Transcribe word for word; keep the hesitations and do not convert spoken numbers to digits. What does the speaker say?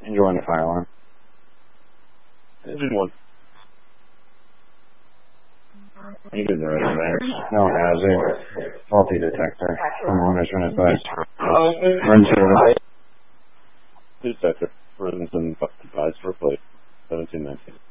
Enjoying the fire alarm. Engine one. Engine's already there. No hazard. Faulty detector. Homeowners run advice. Run to Detector. For instance, advice for plate. seventeen nineteen.